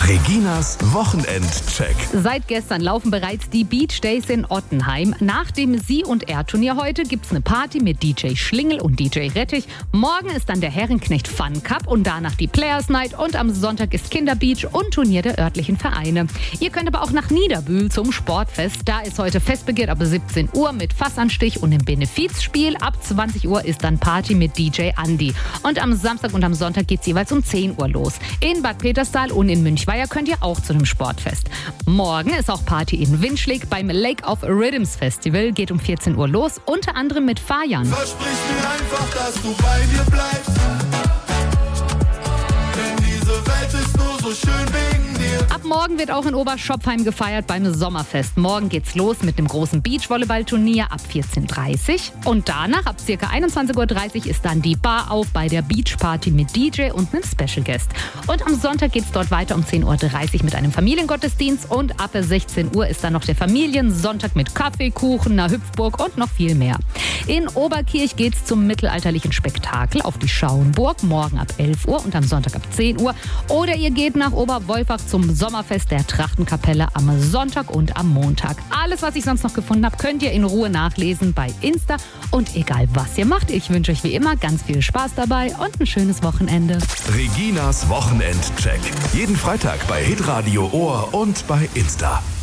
Reginas Wochenendcheck. Seit gestern laufen bereits die Beach Days in Ottenheim. Nach dem Sie- und Er-Turnier heute gibt's eine Party mit DJ Schlingel und DJ Rettich. Morgen ist dann der Herrenknecht Fun Cup und danach die Players Night. Und am Sonntag ist Kinderbeach und Turnier der örtlichen Vereine. Ihr könnt aber auch nach Niederbühl zum Sportfest. Da ist heute Festbegehrt ab 17 Uhr mit Fassanstich und im Benefizspiel. Ab 20 Uhr ist dann Party mit DJ Andi. Und am Samstag und am Sonntag geht's jeweils um 10 Uhr los. In Bad Peterstal und in Münchweier könnt ihr auch zu einem Sportfest. Morgen ist auch Party in Winschlik beim Lake of Rhythms Festival. Geht um 14 Uhr los, unter anderem mit Fajan. Versprich mir einfach, dass du bei mir bleibst. Denn diese Welt ist nur so schön wegen dir. Ab morgen wird auch in Oberschopfheim gefeiert beim Sommerfest. Morgen geht's los mit dem großen Beachvolleyballturnier ab 14:30 Uhr. Und danach, ab ca. 21:30 Uhr, ist dann die Bar auf bei der Beachparty mit DJ und einem Special Guest. Und am Sonntag geht's dort weiter um 10:30 Uhr mit einem Familiengottesdienst. Und ab 16 Uhr ist dann noch der Familiensonntag mit Kaffee, Kuchen, einer Hüpfburg und noch viel mehr. In Oberkirch geht's zum mittelalterlichen Spektakel auf die Schauenburg. Morgen ab 11 Uhr und am Sonntag ab 10 Uhr. Oder ihr geht nach Oberwolfach zum Sommerfest der Trachtenkapelle am Sonntag und am Montag. Alles, was ich sonst noch gefunden habe, könnt ihr in Ruhe nachlesen bei Insta. Und egal, was ihr macht, ich wünsche euch wie immer ganz viel Spaß dabei und ein schönes Wochenende. Reginas Wochenendcheck. Jeden Freitag bei Hitradio Ohr und bei Insta.